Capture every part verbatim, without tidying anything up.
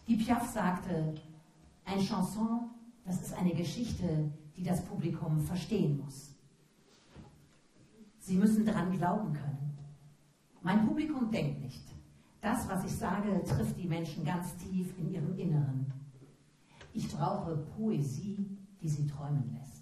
Die Piaf sagte, ein Chanson, das ist eine Geschichte, die das Publikum verstehen muss. Sie müssen daran glauben können. Mein Publikum denkt nicht. Das, was ich sage, trifft die Menschen ganz tief in ihrem Inneren. Ich brauche Poesie, die sie träumen lässt.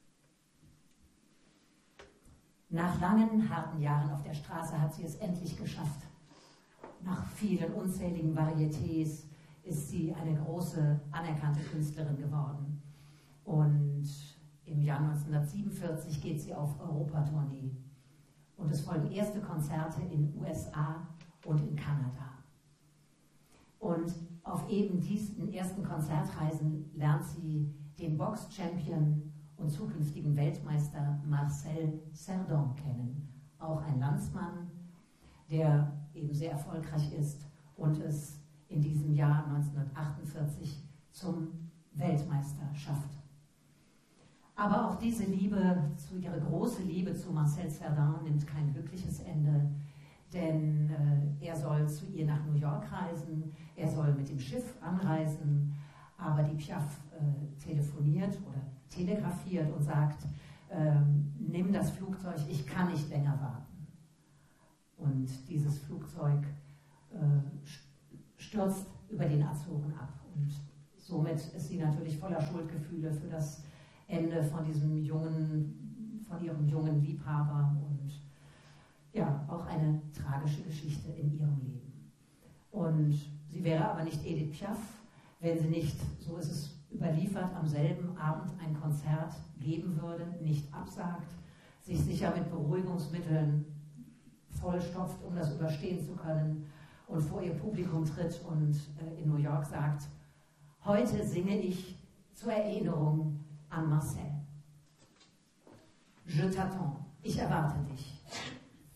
Nach langen, harten Jahren auf der Straße hat sie es endlich geschafft. Nach vielen unzähligen Varietés ist sie eine große, anerkannte Künstlerin geworden. Und im Jahr neunzehnhundertsiebenundvierzig geht sie auf Europatournee. Und es folgen erste Konzerte in U S A und in Kanada. Und auf eben diesen ersten Konzertreisen lernt sie den Box-Champion und zukünftigen Weltmeister Marcel Cerdan kennen. Auch ein Landsmann, der eben sehr erfolgreich ist und es in diesem Jahr neunzehnhundertachtundvierzig zum Weltmeister schafft. Aber auch diese Liebe, zu, ihre große Liebe zu Marcel Cerdan nimmt kein glückliches Ende, denn äh, er soll zu ihr nach New York reisen, er soll mit dem Schiff anreisen, aber die Piaf äh, telefoniert oder telegrafiert und sagt, äh, nimm das Flugzeug, ich kann nicht länger warten. Und dieses Flugzeug äh, stürzt über den Azoren ab. Und somit ist sie natürlich voller Schuldgefühle für das Ende von diesem jungen, von ihrem jungen Liebhaber und ja, auch eine tragische Geschichte in ihrem Leben. Und sie wäre aber nicht Edith Piaf, wenn sie nicht, so ist es überliefert, am selben Abend ein Konzert geben würde, nicht absagt, sich sicher mit Beruhigungsmitteln vollstopft, um das überstehen zu können und vor ihr Publikum tritt und äh, in New York sagt, heute singe ich zur Erinnerung an Marcel. Je t'attends, ich erwarte dich.